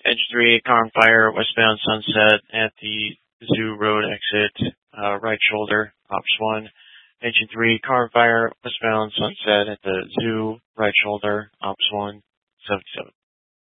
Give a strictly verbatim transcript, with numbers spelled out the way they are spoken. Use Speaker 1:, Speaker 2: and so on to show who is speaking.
Speaker 1: Engine three, car on fire, westbound Sunset at the Zoo Road exit, uh, right shoulder, ops one. Engine three, car on fire, westbound Sunset at the Zoo, right shoulder, ops one, seventy-seven.